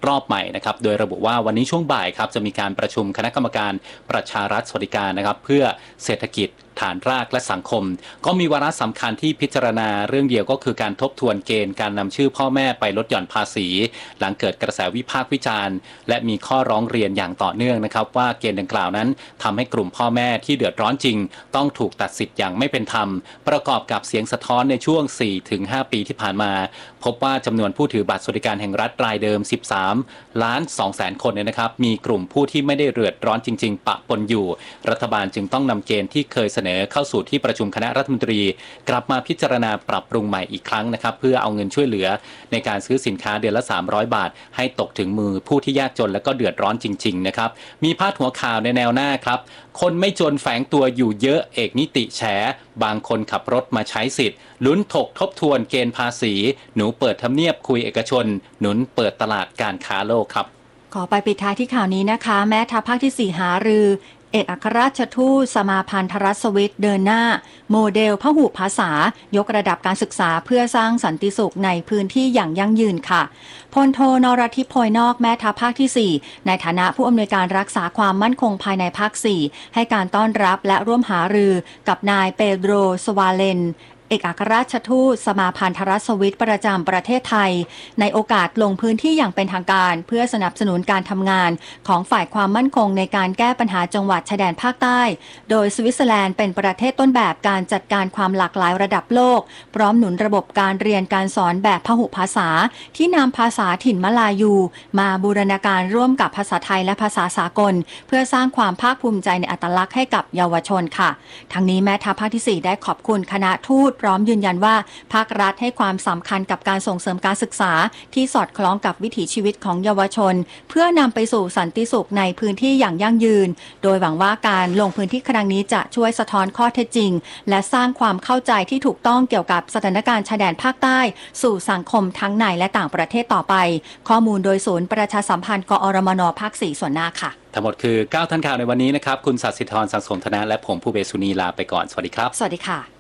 รอบใหม่นะครับโดยระบุว่าวันนี้ช่วงบ่ายครับจะมีการประชุมคณะกรรมการประชารัฐสวัสดิการนะครับเพื่อเศรษฐกิจฐานรากและสังคมก็มีวาระสำคัญที่พิจารณาเรื่องเดียวก็คือการทบทวนเกณฑ์การนำชื่อพ่อแม่ไปลดหย่อนภาษีหลังเกิดกระแสวิพากษ์วิจารณ์และมีข้อร้องเรียนอย่างต่อเนื่องนะครับว่าเกณฑ์ดังกล่าวนั้นทำให้กลุ่มพ่อแม่ที่เดือดร้อนจริงต้องถูกตัดสิทธิ์อย่างไม่เป็นธรรมประกอบกับเสียงสะท้อนในช่วง 4-5 ปีที่ผ่านมาพบว่าจำนวนผู้ถือบัตรสวัสดิการแห่งรัฐรายเดิม 13.2 ล้านคนเนี่ยนะครับมีกลุ่มผู้ที่ไม่ได้เดือดร้อนจริงๆปะปนอยู่รัฐบาลจึงต้องนำเกณฑ์ที่เคยเสนอเข้าสู่ที่ประชุมคณะรัฐมนตรีกลับมาพิจารณาปรับปรุงใหม่อีกครั้งนะครับเพื่อเอาเงินช่วยเหลือในการซื้อสินค้าเดือนละ300 บาทให้ตกถึงมือผู้ที่ยากจนและก็เดือดร้อนจริงๆนะครับมีพาดหัวข่าวในแนวหน้าครับคนไม่จนแฝงตัวอยู่เยอะเอกนิติแฉบางคนขับรถมาใช้สิทธิ์ลุ้นถกทบทวนเกณฑ์ภาษีหนูเปิดทำเนียบคุยเอกชนหนุนเปิดตลาดการค้าโลกครับขอไปปิดท้ายที่ข่าวนี้นะคะแม่ทัพภาคที่4หารือเอกอัครราชทูตสมาพันธรัฐสวิตเดินหน้าโมเดลพหุภาษายกระดับการศึกษาเพื่อสร้างสันติสุขในพื้นที่อย่างยั่งยืนค่ะพลโทนรทิพย์โพยนอกแม่ทัพภาคที่4ในฐานะผู้อำนวยการรักษาความมั่นคงภายในภาค4ให้การต้อนรับและร่วมหารือกับนายเปโดรสวาเลนเอกอัครราชทูตสมาพันธรัฐสวิตประจำประเทศไทยในโอกาสลงพื้นที่อย่างเป็นทางการเพื่อสนับสนุนการทำงานของฝ่ายความมั่นคงในการแก้ปัญหาจังหวัดชายแดนภาคใต้โดยสวิตเซอร์แลนด์เป็นประเทศต้นแบบการจัดการความหลากหลายระดับโลกพร้อมหนุนระบบการเรียนการสอนแบบพหุภาษาที่นำภาษาถิ่นมลายูมาบูรณาการร่วมกับภาษาไทยและภาษาสากลเพื่อสร้างความภาคภูมิใจในอัตลักษณ์ให้กับเยาวชนค่ะทั้งนี้แม่ทัพภาคที่4ได้ขอบคุณคณะทูตพร้อมยืนยันว่าภาครัฐให้ความสำคัญกับการส่งเสริมการศึกษาที่สอดคล้องกับวิถีชีวิตของเยาวชนเพื่อนำไปสู่สันติสุขในพื้นที่อย่างยั่งยืนโดยหวังว่าการลงพื้นที่ครั้งนี้จะช่วยสะท้อนข้อเท็จจริงและสร้างความเข้าใจที่ถูกต้องเกี่ยวกับสถานการณ์ชายแดนภาคใต้สู่สังคมทั้งในและต่างประเทศต่อไปข้อมูลโดยศูนย์ประชาสัมพันธ์กอรมนภาค4ส่วนหน้าค่ะทั้งหมดคือ9ทันข่าวในวันนี้นะครับคุณศศิธรสังสมธนะและผมผู้เบสุนีลาไปก่อนสวัสดีครับสวัสดีค่ะ